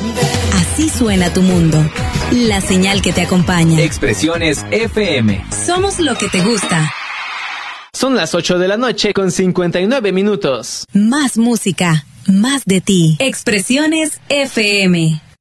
Así suena tu mundo. La señal que te acompaña. Expresiones FM. Somos lo que te gusta. Son las 8 de la noche con 59 minutos. Más música, más de ti. Expresiones FM.